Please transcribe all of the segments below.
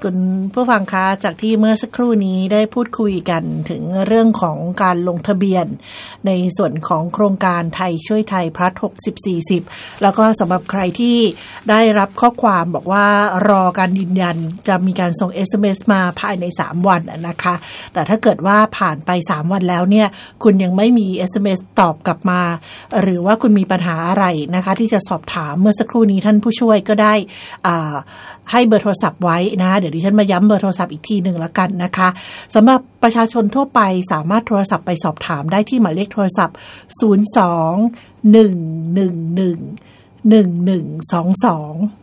คุณผู้ฟังคะจากที่เมื่อสักครู่นี้ได้พูดคุยกันถึงเรื่องของการลงทะเบียนในส่วนของโครงการไทยช่วยไทยพลัส60-40แล้วก็สำหรับใครที่ได้รับข้อความบอกว่ารอการยืนยันจะมีการส่ง SMS มาภายใน3วันนะคะแต่ถ้าเกิดว่าผ่านไป3วันแล้วเนี่ยคุณยังไม่มี SMS ตอบกลับมาหรือว่าคุณมีปัญหาอะไรนะคะที่จะสอบถามเมื่อสักครู่นี้ท่านผู้ช่วยก็ได้ให้เบอร์โทรศัพท์ไว้นะเดี๋ยวดิฉันมาย้ำเบอร์โทรศัพท์อีกทีหนึ่งแล้วกันนะคะสำหรับประชาชนทั่วไปสามารถโทรศัพท์ไปสอบถามได้ที่หมายเลขโทรศัพท์02-111-1122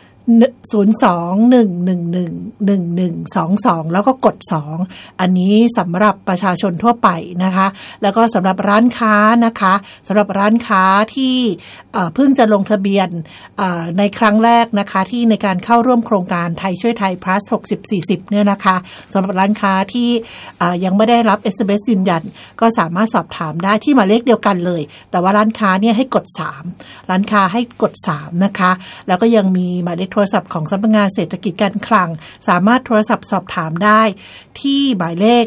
02-111-1122แล้วก็กด2อันนี้สำหรับประชาชนทั่วไปนะคะแล้วก็สำหรับร้านค้านะคะสำหรับร้านค้าที่เพิ่งจะลงทะเบียนในครั้งแรกนะคะที่ในการเข้าร่วมโครงการไทยช่วยไทย plus 60-40เนี่ยนะคะสำหรับร้านค้าที่ยังไม่ได้รับ SMS ยืนยันก็สามารถสอบถามได้ที่หมายเลขเดียวกันเลยแต่ว่าร้านค้าเนี่ยให้กด3ร้านค้าให้กด3นะคะแล้วก็ยังมีหมายเลขโทรศัพท์ของสำนักงานเศรษฐกิจการคลังสามารถโทรศัพท์สอบถามได้ที่หมายเลข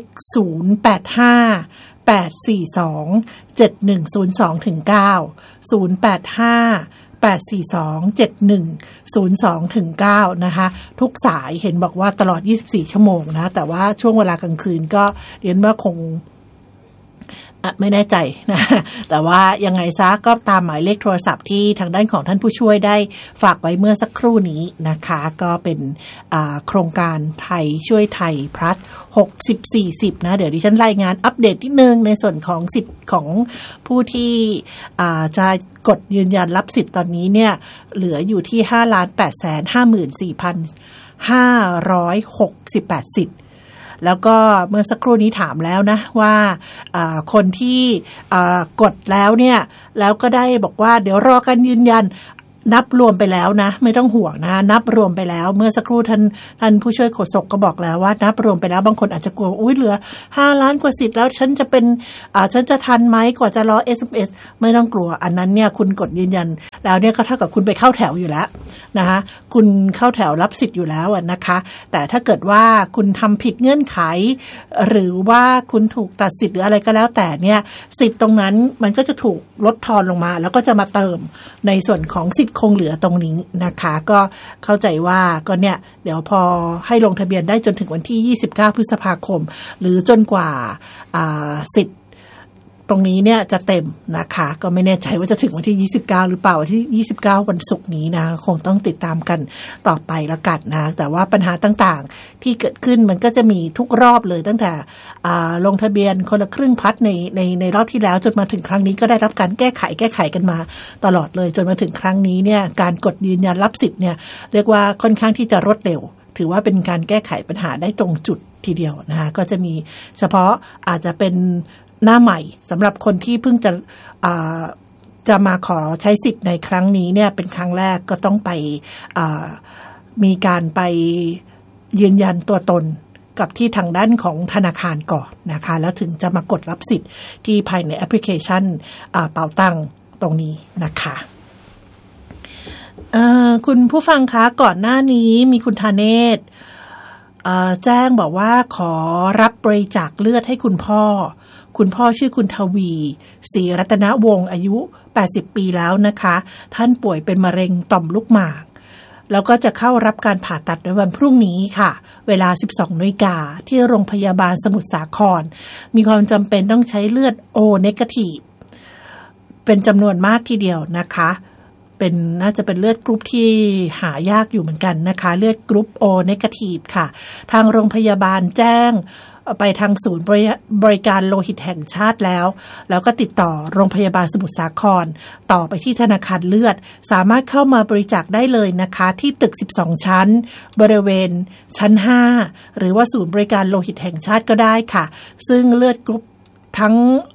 085-842-7102-085-842-7102-9นะคะทุกสายเห็นบอกว่าตลอด24ชั่วโมงนะแต่ว่าช่วงเวลากลางคืนก็เรียนว่าคงไม่แน่ใจนะแต่ว่ายังไงซะก็ตามหมายเลขโทรศัพท์ที่ทางด้านของท่านผู้ช่วยได้ฝากไว้เมื่อสักครู่นี้นะคะก็เป็นโครงการไทยช่วยไทยพลัส60-40นะเดี๋ยวดิฉันรายงานอัปเดตนิดนึงในส่วนของสิทธิ์ของผู้ที่จะกดยืนยันรับสิทธิ์ตอนนี้เนี่ยเหลืออยู่ที่ 5,854,568 สิทธิ์แล้วก็เมื่อสักครู่นี้ถามแล้วนะว่าคนที่กดแล้วเนี่ยแล้วก็ได้บอกว่าเดี๋ยวรอการยืนยันนับรวมไปแล้วนะไม่ต้องห่วงนะนับรวมไปแล้วเมื่อสักครู่ท่านผู้ช่วยโฆษกก็บอกแล้วว่านับรวมไปแล้วบางคนอาจจะกลัวอุ๊ยเหลือ5ล้านกว่าสิทธิ์แล้วฉันจะทันไหมกว่าจะรอ SMS ไม่ต้องกลัวอันนั้นเนี่ยคุณกดยืนยันแล้วเนี่ยก็เท่ากับคุณไปเข้าแถวอยู่แล้วนะคะคุณเข้าแถวรับสิทธิ์อยู่แล้วนะคะแต่ถ้าเกิดว่าคุณทำผิดเงื่อนไขหรือว่าคุณถูกตัดสิทธิ์หรืออะไรก็แล้วแต่เนี่ยสิทธิ์ตรงนั้นมันก็จะถูกลดทอนลงมาแล้วก็จะมาเติมในส่วนของสิทธิ์คงเหลือตรงนี้นะคะก็เข้าใจว่าก็เนี่ยเดี๋ยวพอให้ลงทะเบียนได้จนถึงวันที่29พฤษภาคมหรือจนกว่าสิทธิ์ตรงนี้เนี่ยจะเต็มนะคะก็ไม่แน่ใจว่าจะถึงวันที่29หรือเปล่าวันที่29วันศุกร์นี้นะคงต้องติดตามกันต่อไปละกันนะแต่ว่าปัญหาต่างๆที่เกิดขึ้นมันก็จะมีทุกรอบเลยตั้งแต่ลงทะเบียนคนละครึ่งพัดในรอบที่แล้วจนมาถึงครั้งนี้ก็ได้รับการแก้ไขกันมาตลอดเลยจนมาถึงครั้งนี้เนี่ยการกดยืนยันรับสิทธิ์เนี่ยเรียกว่าค่อนข้างที่จะรวดเร็วถือว่าเป็นการแก้ไขปัญหาได้ตรงจุดทีเดียวนะคะก็จะมีเฉพาะอาจจะเป็นหน้าใหม่สำหรับคนที่เพิ่งจะมาขอใช้สิทธิ์ในครั้งนี้เนี่ยเป็นครั้งแรกก็ต้องไปมีการไปยืนยันตัวตนกับที่ทางด้านของธนาคารก่อนนะคะแล้วถึงจะมากดรับสิทธิ์ที่ภายในแอปพลิเคชันเป๋าตังตรงนี้นะคะคุณผู้ฟังคะก่อนหน้านี้มีคุณธเนศแจ้งบอกว่าขอรับบริจาคเลือดให้คุณพ่อชื่อคุณทวีศรีรัตนวงศ์อายุ80ปีแล้วนะคะท่านป่วยเป็นมะเร็งต่อมลูกหมากแล้วก็จะเข้ารับการผ่าตัดในวันพรุ่งนี้ค่ะเวลา 12:00 น.ที่โรงพยาบาลสมุทรสาครมีความจำเป็นต้องใช้เลือด O negative เป็นจำนวนมากทีเดียวนะคะน่าจะเป็นเลือดกรุ๊ปที่หายากอยู่เหมือนกันนะคะเลือดกรุ๊ป O negative ค่ะทางโรงพยาบาลแจ้งไปทางศูนย์บริการโลหิตแห่งชาติแล้วก็ติดต่อโรงพยาบาลสมุทรสาครต่อไปที่ธนาคารเลือดสามารถเข้ามาบริจาคได้เลยนะคะที่ตึก12ชั้นบริเวณชั้น5หรือว่าศูนย์บริการโลหิตแห่งชาติก็ได้ค่ะซึ่งเลือดกรุ๊ปทั้ง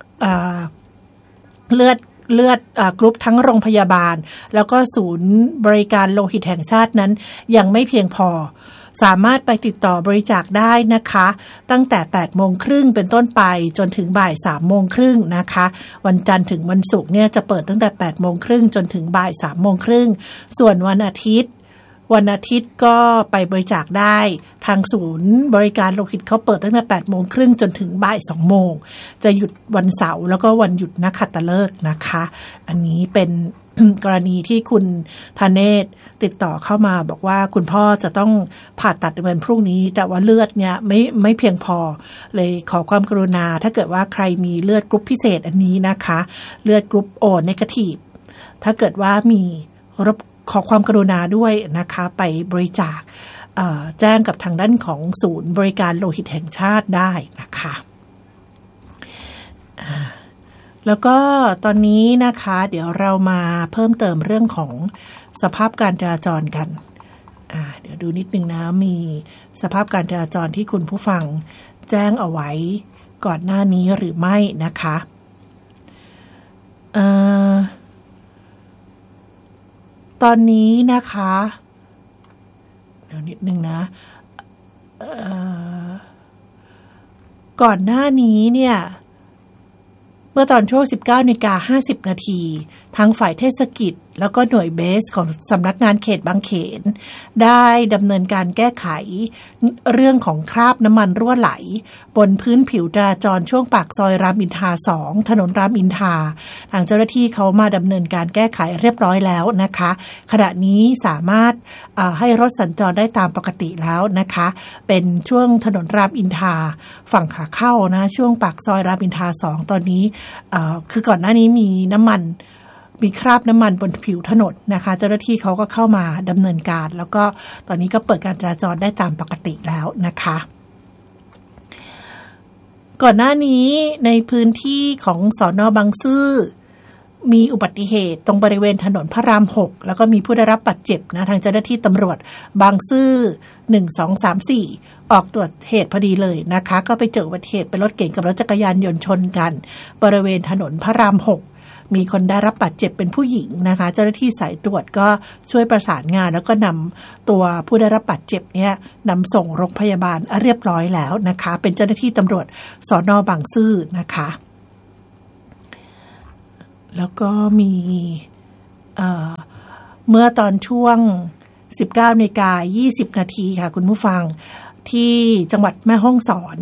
เลือดกรุ๊ปทั้งโรงพยาบาลแล้วก็ศูนย์บริการโลหิตแห่งชาตินั้นยังไม่เพียงพอสามารถไปติดต่อบริจาคได้นะคะตั้งแต่ 8:30 เป็นต้นไปจนถึงบ่าย 3:30 นะคะวันจันทร์ถึงวันศุกร์เนี่ยจะเปิดตั้งแต่ 8:30 จนถึงบ่าย 3:30 ส่วนวันอาทิตย์วันอาทิตย์ก็ไปบริจาคได้ทางศูนย์บริการโลหิตเขาเปิดตั้งแต่ 8:30 น.จนถึงบ่าย 2 โมงจะหยุดวันเสาร์แล้วก็วันหยุดนักขัตฤกษ์นะคะอันนี้เป็น กรณีที่คุณธเนศติดต่อเข้ามาบอกว่าคุณพ่อจะต้องผ่าตัดในวันพรุ่งนี้แต่ว่าเลือดเนี่ยไม่เพียงพอเลยขอความกรุณาถ้าเกิดว่าใครมีเลือดกรุ๊ปพิเศษอันนี้นะคะเลือดกรุ๊ป O negative ถ้าเกิดว่ามีขอความกรุณาด้วยนะคะไปบริจาคแจ้งกับทางด้านของศูนย์บริการโลหิตแห่งชาติได้นะคะแล้วก็ตอนนี้นะคะเดี๋ยวเรามาเพิ่มเติมเรื่องของสภาพการจราจรกันเดี๋ยวดูนิดนึงนะมีสภาพการจราจรที่คุณผู้ฟังแจ้งเอาไว้ก่อนหน้านี้หรือไม่นะคะตอนนี้นะคะเดี๋ยวนิดนึงนะก่อนหน้านี้เนี่ยเมื่อตอนช่วง 19:50 น.ทางฝ่ายเทศกิจแล้วก็หน่วยเบสของสำนักงานเขตบางเขนได้ดำเนินการแก้ไขเรื่องของคราบน้ำมันรั่วไหลบนพื้นผิวจราจรช่วงปากซอยรามอินทรา2ถนนรามอินทราทางเจ้าหน้าที่เขามาดำเนินการแก้ไขเรียบร้อยแล้วนะคะขณะนี้สามารถให้รถสัญจรได้ตามปกติแล้วนะคะเป็นช่วงถนนรามอินทราฝั่งขาเข้านะช่วงปากซอยรามอินทรา2ตอนนี้คือก่อนหน้านี้มีคราบน้ำมันบนผิวถนนนะคะเจ้าหน้าที่เขาก็เข้ามาดำเนินการแล้วก็ตอนนี้ก็เปิดการจราจรได้ตามปกติแล้วนะคะก่อนหน้านี้ในพื้นที่ของสน.บางซื่อมีอุบัติเหตุตรงบริเวณถนนพระราม6แล้วก็มีผู้ได้รับบาดเจ็บนะทางเจ้าหน้าที่ตำรวจบางซื่อ1 2 3 4ออกตรวจเหตุพอดีเลยนะคะก็ไปเจออุบัติเหตุเป็นรถเก๋งกับรถจักรยานยนต์ชนกันบริเวณถนนพระราม6มีคนได้รับบาดเจ็บเป็นผู้หญิงนะคะเจ้าหน้าที่สายตรวจก็ช่วยประสานงานแล้วก็นำตัวผู้ได้รับบาดเจ็บเนี่ยนำส่งโรงพยาบาลเรียบร้อยแล้วนะคะเป็นเจ้าหน้าที่ตำรวจสน.บางซื่อนะคะแล้วก็มีเมื่อตอนช่วง 19:20 น.ค่ะคุณผู้ฟังที่จังหวัดแม่ฮ่องสอน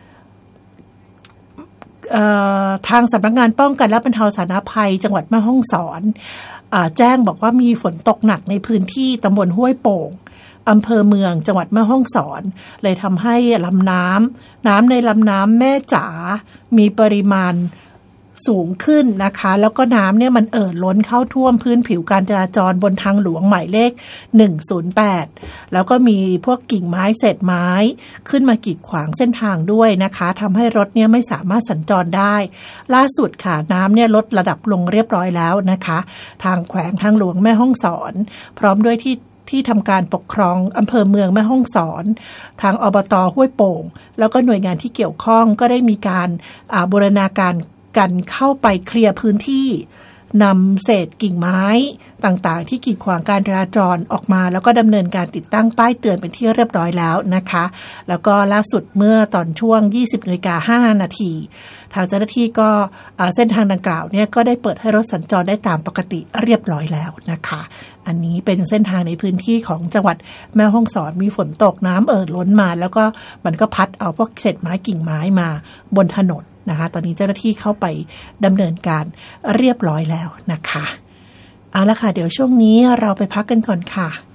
ทางสำนักงานป้องกันและบรรเทาสาธารณภัยจังหวัดแม่ฮ่องสอนแจ้งบอกว่ามีฝนตกหนักในพื้นที่ตำบลห้วยโป่งอำเภอเมืองจังหวัดแม่ฮ่องสอนเลยทำให้ลำน้ำในลำน้ำแม่จ๋ามีปริมาณสูงขึ้นนะคะแล้วก็น้ำเนี่ยมันล้นเข้าท่วมพื้นผิวการจราจรบนทางหลวงหมายเลข108แล้วก็มีพวกกิ่งไม้เศษไม้ขึ้นมากีดขวางเส้นทางด้วยนะคะทำให้รถเนี่ยไม่สามารถสัญจรได้ล่าสุดค่ะน้ำเนี่ยลดระดับลงเรียบร้อยแล้วนะคะทางแขวงทางหลวงแม่ฮ่องสอนพร้อมด้วยที่ทำการปกครองอำเภอเมืองแม่ฮ่องสอนทางอบต.ห้วยโป่งแล้วก็หน่วยงานที่เกี่ยวข้องก็ได้มีการบูรณาการกันเข้าไปเคลียร์พื้นที่นำเศษกิ่งไม้ต่างๆที่กีดขวางการจราจรออกมาแล้วก็ดำเนินการติดตั้งป้ายเตือนเป็นที่เรียบร้อยแล้วนะคะแล้วก็ล่าสุดเมื่อตอนช่วง 20:05 น.ทางเจ้าหน้าที่ก็เส้นทางดังกล่าวเนี่ยก็ได้เปิดให้รถสัญจรได้ตามปกติเรียบร้อยแล้วนะคะอันนี้เป็นเส้นทางในพื้นที่ของจังหวัดแม่ฮ่องสอนมีฝนตกน้ำล้นมาแล้วก็มันก็พัดเอาพวกเศษไม้กิ่งไม้มาบนถนนนะคะตอนนี้เจ้าหน้าที่เข้าไปดำเนินการเรียบร้อยแล้วนะคะเอาละค่ะเดี๋ยวช่วงนี้เราไปพักกันก่อนค่ะ